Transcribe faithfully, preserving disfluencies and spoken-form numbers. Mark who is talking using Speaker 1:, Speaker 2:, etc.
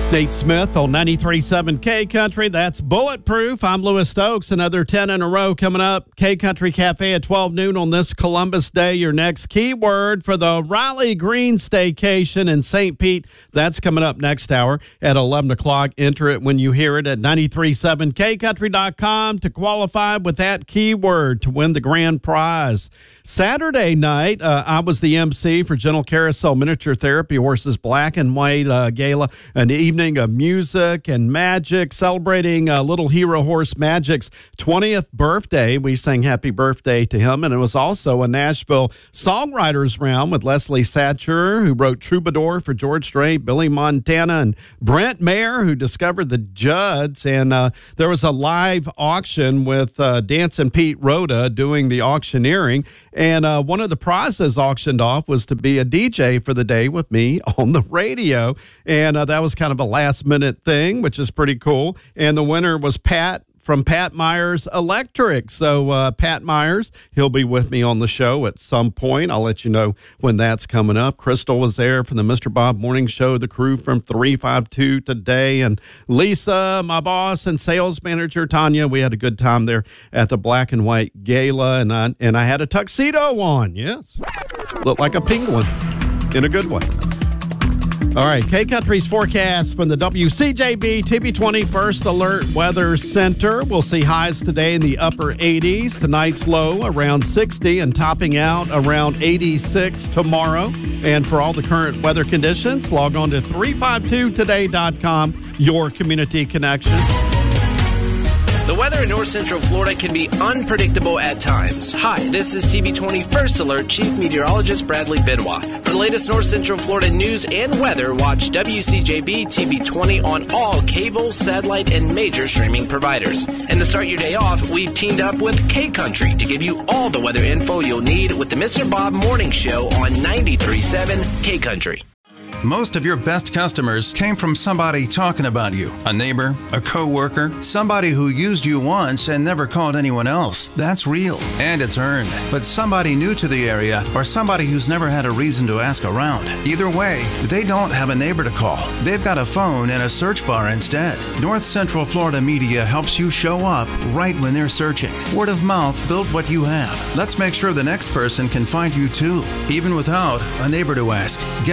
Speaker 1: Nate Smith on ninety-three point seven K Country. That's Bulletproof. I'm Lewis Stokes. Another ten in a row coming up. K Country Cafe at twelve noon on this Columbus Day. Your next keyword for the Riley Green Staycation in Saint Pete. That's coming up next hour at eleven o'clock. Enter it when you hear it at ninety-three point seven K country dot com to qualify with that keyword to win the grand prize. Saturday night, uh, I was the M C for Gentle Carousel Miniature Therapy Horses Black and White uh, Gala, an evening of music and magic, celebrating uh, Little Hero Horse Magic's twentieth birthday. We sang happy birthday to him, and it was also a Nashville Songwriters Round with Leslie Satcher, who wrote Troubadour for George Strait, Billy Montana, and Brent Mayer, who discovered the Judds. And uh, there was a live auction with uh, Dancing Pete Rhoda doing the auctioneering, and uh, one of the prizes auctioned off was to be a D J for the day with me on the radio, and uh, that was kind of a last minute thing, which is pretty cool. And the winner was Pat from Pat Myers Electric. So uh, Pat Myers, he'll be with me on the show at some point. I'll let you know when that's coming up. Crystal was there from the Mister Bob Morning Show, the crew from three five two Today, and Lisa, my boss, and sales manager Tanya. We had a good time there at the Black and White Gala, and I, and I had a tuxedo on. Yes, looked like a penguin in a good way. All right, K-Country's forecast from the W C J B T V twenty First Alert Weather Center. We'll see highs today in the upper eighties. Tonight's low around sixty and topping out around eighty-six tomorrow. And for all the current weather conditions, log on to three five two today dot com, your community connection.
Speaker 2: The weather in North Central Florida can be unpredictable at times. Hi, this is T V twenty First Alert Chief Meteorologist Bradley Benoit. For the latest North Central Florida news and weather, watch W C J B T V twenty on all cable, satellite, and major streaming providers. And to start your day off, we've teamed up with K Country to give you all the weather info you'll need with the Mister Bob Morning Show on ninety-three point seven K Country.
Speaker 3: Most of your best customers came from somebody talking about you. A neighbor, a coworker, somebody who used you once and never called anyone else. That's real, and it's earned. But somebody new to the area or somebody who's never had a reason to ask around. Either way, they don't have a neighbor to call. They've got a phone and a search bar instead. North Central Florida Media helps you show up right when they're searching. Word of mouth built what you have. Let's make sure the next person can find you too, even without a neighbor to ask. Get